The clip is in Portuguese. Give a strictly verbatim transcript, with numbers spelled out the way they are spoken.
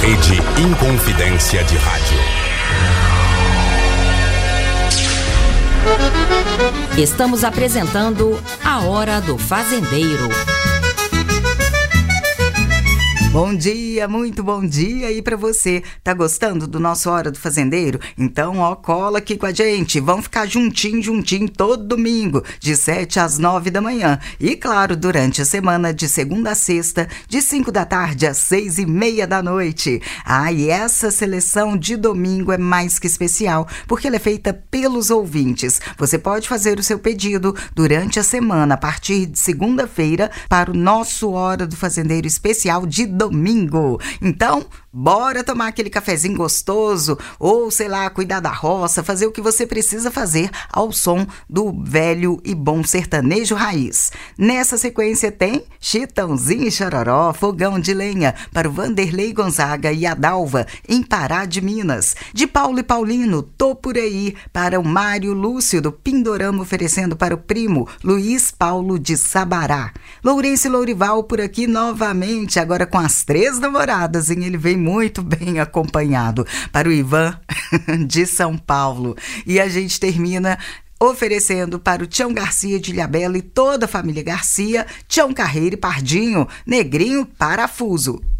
Rede Inconfidência de Rádio. Estamos apresentando A Hora do Fazendeiro. Bom dia, muito bom dia aí pra você. Tá gostando do nosso Hora do Fazendeiro? Então, ó, cola aqui com a gente. Vamos ficar juntinho, juntinho todo domingo, de sete às nove da manhã. E, claro, durante a semana, de segunda a sexta, de cinco da tarde às seis e meia da noite. Ah, e essa seleção de domingo é mais que especial, porque ela é feita pelos ouvintes. Você pode fazer o seu pedido durante a semana, a partir de segunda-feira, para o nosso Hora do Fazendeiro especial de domingo. Então, bora tomar aquele cafezinho gostoso ou, sei lá, cuidar da roça, fazer o que você precisa fazer ao som do velho e bom sertanejo raiz. Nessa sequência tem Chitãozinho e Chororó, Fogão de Lenha, para o Vanderlei Gonzaga e a Dalva, em Pará de Minas. De Paulo e Paulino, Tô Por Aí, para o Mário Lúcio do Pindorama, oferecendo para o primo Luiz Paulo de Sabará. Lourenço e Lourival por aqui novamente, agora com as três namoradas, hein? Ele vem muito bem acompanhado, para o Ivan de São Paulo. E a gente termina oferecendo para o Tião Garcia de Ilhabela e toda a família Garcia, Tião Carreiro e Pardinho, Negrinho Parafuso.